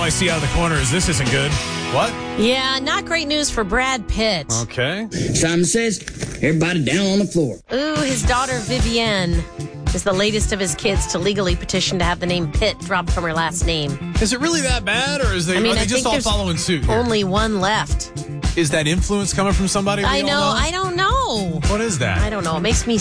all I see out of the corner is this isn't good. What? Yeah, not great news for Brad Pitt. Okay. Simon says, everybody down on the floor. Ooh, his daughter Vivienne is the latest of his kids to legally petition to have the name Pitt dropped from her last name. Is it really that bad, or are they just all following suit here? Only one left. Is that influence coming from somebody? I know. I don't know. What is that? I don't know. It makes me